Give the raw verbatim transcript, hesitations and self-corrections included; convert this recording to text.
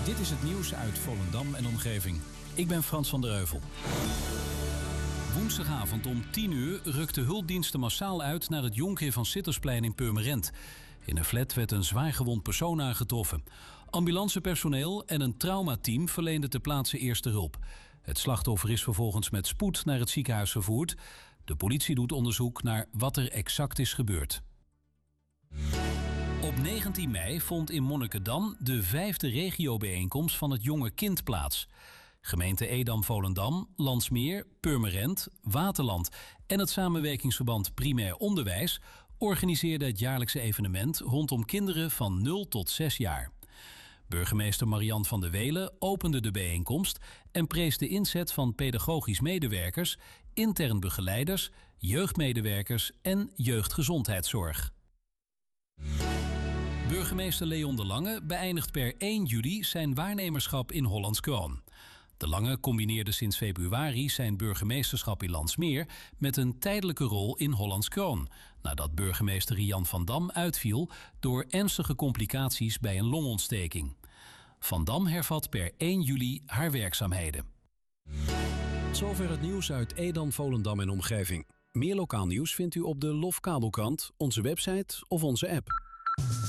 Dit is het nieuws uit Volendam en omgeving. Ik ben Frans van der Heuvel. Woensdagavond om tien uur rukten hulpdiensten massaal uit naar het Jonkheer van Sittersplein in Purmerend. In een flat werd een zwaargewond persoon aangetroffen. Ambulancepersoneel en een traumateam verleenden ter plaatse eerste hulp. Het slachtoffer is vervolgens met spoed naar het ziekenhuis vervoerd. De politie doet onderzoek naar wat er exact is gebeurd. Op negentien mei vond in Monnikendam de vijfde regiobijeenkomst van het Jonge Kind plaats. Gemeente Edam-Volendam, Landsmeer, Purmerend, Waterland en het samenwerkingsverband Primair Onderwijs organiseerden het jaarlijkse evenement rondom kinderen van nul tot zes jaar. Burgemeester Marian van der Welen opende de bijeenkomst en prees de inzet van pedagogisch medewerkers, intern begeleiders, jeugdmedewerkers en jeugdgezondheidszorg. Burgemeester Leon de Lange beëindigt per één juli zijn waarnemerschap in Hollands Kroon. De Lange combineerde sinds februari zijn burgemeesterschap in Landsmeer met een tijdelijke rol in Hollands Kroon, nadat burgemeester Rian van Dam uitviel door ernstige complicaties bij een longontsteking. Van Dam hervat per één juli haar werkzaamheden. Zover het nieuws uit Edam, Volendam en omgeving. Meer lokaal nieuws vindt u op de Lof Kabelkrant, onze website of onze app.